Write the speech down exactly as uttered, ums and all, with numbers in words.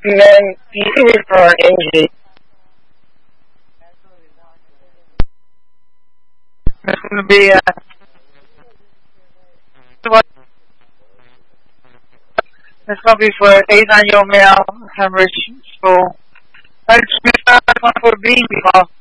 And then you can read for Angie. It's going to be, uh, it's going to be for eight nine year old male, hemorrhage school. It's for B because